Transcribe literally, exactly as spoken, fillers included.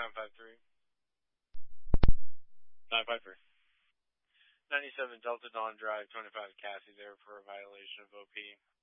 nine five three. nine five three. ninety-seven Delta Dawn Drive, twenty-five Cassie there for a violation of O P.